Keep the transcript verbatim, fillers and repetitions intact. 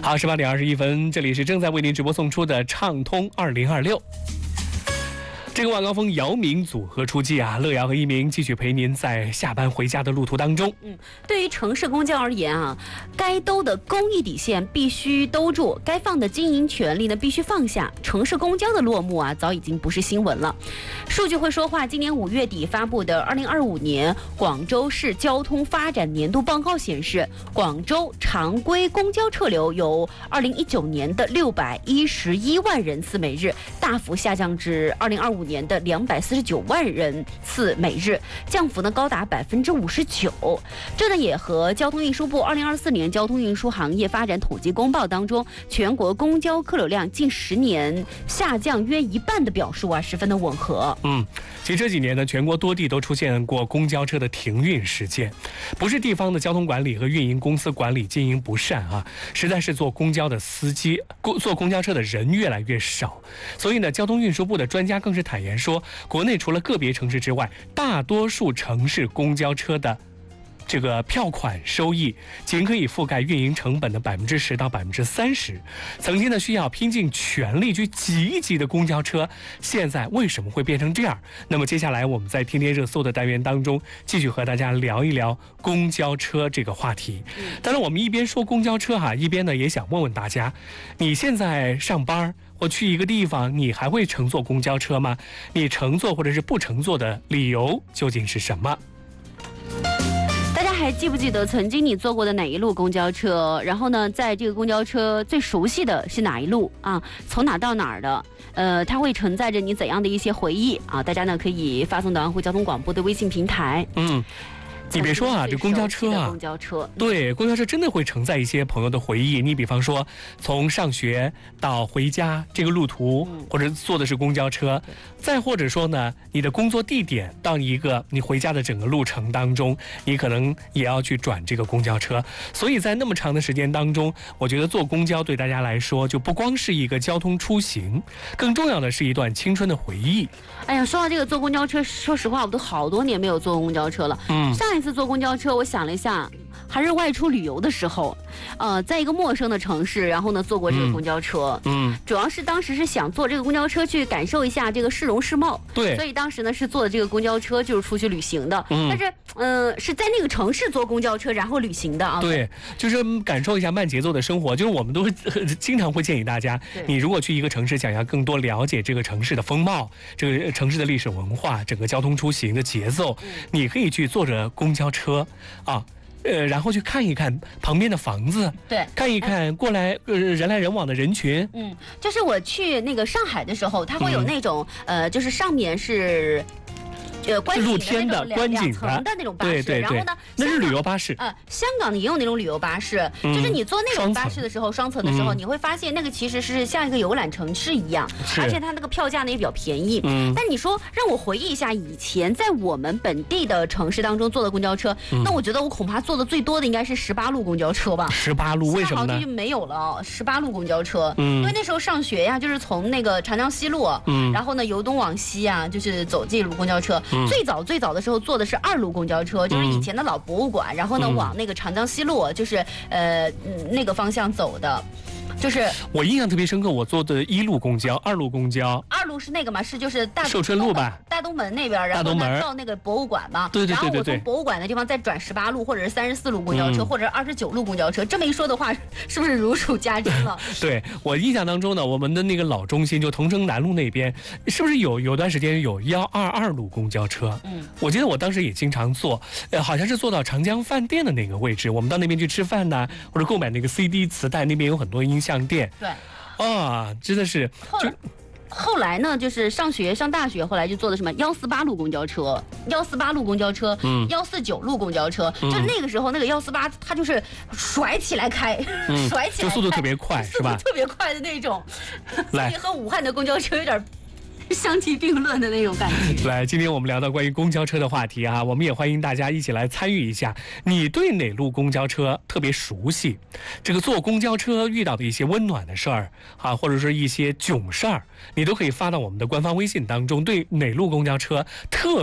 好，十八点二十一分，这里是正在为您直播送出的畅通二零二六。这个晚高峰姚明组合出击啊，乐瑶和一鸣继续陪您在下班回家的路途当中。 嗯，对于城市公交而言啊，该兜的公益底线必须兜住，该放的经营权利呢必须放下。城市公交的落幕啊，早已经不是新闻了。数据会说话，今年五月底发布的二零二五年广州市交通发展年度报告显示，广州常规公交车流由二零一九年的六百一十一万人次每日，大幅下降至二零二五年的两百四十九万人次每日，降幅呢高达百分之五十九。这呢也和交通运输部二零二四年交通运输行业发展统计公报当中全国公交客流量近十年下降约一半的表述啊，十分的吻合。 嗯，其实这几年呢，全国多地都出现过公交车的停运事件，不是地方的交通管理和运营公司管理经营不善啊，实在是坐公交的司机、坐公交车的人越来越少。所以呢，交通运输部的专家更是坦言说，国内除了个别城市之外，大多数城市公交车的这个票款收益仅可以覆盖运营成本的百分之十到百分之三十。曾经呢需要拼尽全力去挤一挤的公交车，现在为什么会变成这样？那么接下来我们在天天热搜的单元当中，继续和大家聊一聊公交车这个话题。当然，我们一边说公交车哈，一边呢也想问问大家，你现在上班或去一个地方，你还会乘坐公交车吗？你乘坐或者是不乘坐的理由究竟是什么？ 大家还记不记得曾经你坐过的哪一路公交车？然后呢，在这个公交车最熟悉的是哪一路啊？从哪到哪儿的？呃，它会承载着你怎样的一些回忆啊？大家呢可以发送到安徽交通广播的微信平台。 嗯。你别说啊，这公交车啊， 公交车对，公交车真的会承载一些朋友的回忆。你比方说，从上学到回家这个路途，嗯、或者坐的是公交车，再或者说呢，你的工作地点到一个你回家的整个路程当中，你可能也要去转这个公交车。所以在那么长的时间当中，我觉得坐公交对大家来说，就不光是一个交通出行，更重要的是一段青春的回忆。 哎呀，说到这个坐公交车，说实话，我都好多年没有坐公交车了。嗯，上一次坐公交车，我想了一下，还是外出旅游的时候，呃，在一个陌生的城市，然后呢坐过这个公交车。嗯，主要是当时是想坐这个公交车去感受一下这个市容市貌。 对， 所以当时呢是坐的这个公交车，就是出去旅行的。嗯，但是呃是在那个城市坐公交车然后旅行的啊。 对，就是感受一下慢节奏的生活。就是我们都呃经常会建议大家，你如果去一个城市，想要更多了解这个城市的风貌，这个城市的历史文化，整个交通出行的节奏，嗯、你可以去坐着公交车啊。呃，然后去看一看旁边的房子， 对， 看一看过来呃人来人往的人群。 嗯，就是我去那个上海的时候，它会有那种、嗯、呃，就是上面是。呃，观露天的、观景的的那种巴士， 对对对， 然后呢， 那是旅游巴士。 呃，香港也有那种旅游巴士，嗯、就是你坐那种巴士的时候，双层的时候，嗯、你会发现那个其实是像一个游览城市一样，而且它那个票价呢也比较便宜。嗯，但你说让我回忆一下以前在我们本地的城市当中坐的公交车，嗯、那我觉得我恐怕坐的最多的应该是十八路公交车吧。 十八路为什么呢？ 好像就没有了十八路公交车，嗯，因为那时候上学呀，就是从那个长江西路，嗯，然后呢由东往西啊，就是走这路公交车。嗯、最早最早的时候坐的是二路公交车，就是以前的老博物馆，嗯、然后呢、嗯、往那个长江西路，就是呃那个方向走的。就是我印象特别深刻，我坐的一路公交、二路公交。 二路是那个嘛，是就是大寿春路吧， 大东门那边，然后呢到那个博物馆嘛。 对对对对对。 然后我从博物馆的地方再转十八路或者是三十四路公交车，嗯、或者二十九路公交车。这么一说的话，是不是如数家珍了？ 对，我印象当中呢，我们的那个老中心就桐城南路那边，是不是有有段时间有幺二二路公交车？嗯，我记得我当时也经常坐，呃，好像是坐到长江饭店的那个位置，我们到那边去吃饭呢，或者购买那个 C D 磁带，那边有很多音像店。 对。 啊，真的是就。 后来呢，就是上学上大学，后来就坐的什么幺四八路公交车、幺四八路公交车、嗯、幺四九路公交车，嗯、就那个时候那个幺四八，它就是甩起来开，嗯、甩起来开， 就速度特别快，是吧？ 速度特别快的那种，所以和武汉的公交车有点相提并论的那种感觉。 来，今天我们聊到关于公交车的话题啊，我们也欢迎大家一起来参与一下。你对哪路公交车特别熟悉？这个坐公交车遇到的一些温暖的事儿啊，或者是一些囧事儿，你都可以发到我们的官方微信当中。对哪路公交车特